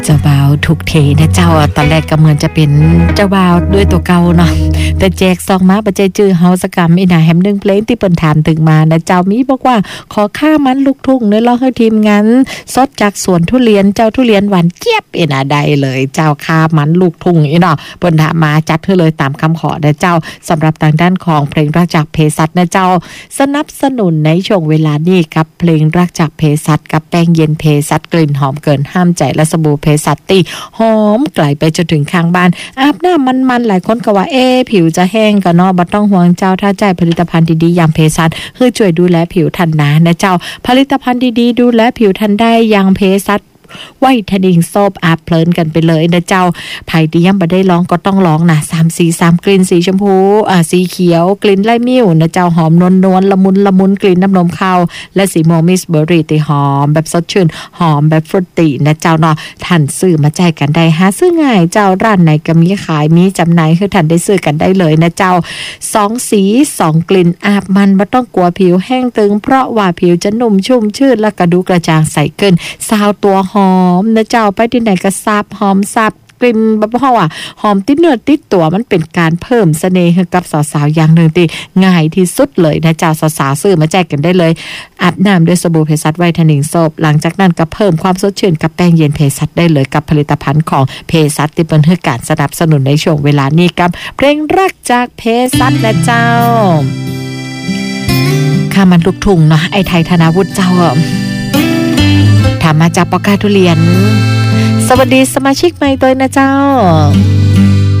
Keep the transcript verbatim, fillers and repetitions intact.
เจ้าบ่าวทุกเทนะเจ้าตอนแรกก็เหมือนจะเป็นเจ้าบ่าวด้วยตัวเก่าเนาะแต่แจกซองมาปัจจัยจื้อเฮาสกรรมอีน่าแฮมนึงเพลงที่เปิ้นถามถึงมานะเจ้ามีบอกว่าขอค่ามันลูกทุ่งเนื้อร้องให้ทีมงานสดจากสวนทุเรียนเจ้าทุเรียนหวานเจี๊ยบอีน่าได้เลยเจ้าค่ามันลูกทุ่งอีเนาะเปิ้นถามมาจัดให้เลยตามคำขอนะเจ้าสำหรับทางด้านของเพลงรักจากเภสัชนะเจ้าสนับสนุนในช่วงเวลานี้กับเพลงรักจากเภสัชกับแป้งเย็นเภสัชกลิ่นหอมเกินห้ามใจและสบู่เภสัชตีหอมไกลไปจนถึงข้างบ้านอาบน้ำมันๆหลายคนก็ว่าเอ๊ะผิวจะแห้งก็เนาะบ่ต้องห่วงเจ้าถ้าใจผลิตภัณฑ์ดีๆอย่างเภสัชคือช่วยดูแลผิวทันนะนะเจ้าผลิตภัณฑ์ดีๆดูแลผิวทันได้อย่างเภสัชไวท์เทนนิ่งโซปอาบเพลินกันไปเลยนะเจ้าไผ่ที่ยังบ่ได้ลองก็ต้องลองนะสามสีสามกลิ่นสีชมพูอ่าสีเขียวกลิ่นไล่มิ้วนะเจ้าหอมนวลๆละมุนละมุนกลิ่นน้ำนมข้าวและสีม่วงมิสเบอร์รี่ที่หอมแบบสดชื่นหอมแบบฟรุตตี้นะเจ้าเนาะท่านซื้อมาแจกกันได้หาซื้อง่ายเจ้าร้านไหนก็มีขายมีจำหน่ายคือท่านได้ซื้อกันได้เลยนะเจ้าสองสีสองกลิ่นอาบมันบ่ต้องกลัวผิวแห้งตึงเพราะว่าผิวจะนุ่มชุ่มชื่นและกระดูกกระจ่างใสเกินซาวตัวหอมนะเจ้าไปที่ไหนก็ซาบหอมซาบกลิ่นแบบเพราะว่าหอมติดเนื้อติดตัวมันเป็นการเพิ่มเสน่ห์ให้กับสาวๆอย่างหนึ่งที่ง่ายที่สุดเลยนะเจ้าสาวๆซื้อมาแจกกันได้เลยอาบน้ำด้วยสบู่เภสัชไวท์เทนนิ่งโซปหลังจากนั้นก็เพิ่มความสดชื่นกับแป้งเย็นเภสัชได้เลยกับผลิตภัณฑ์ของเภสัชที่เป็นให้การสนับสนุนในช่วงเวลานี้กับเพลงรักจากเภสัชนะเจ้าข้ามันลูกทุ่งเนาะไอ้ไทยธนาวุฒิเจ้าถามมาจากปอกาทุเรียนสวัสดีสมาชิกใหม่ตัวนะเจ้า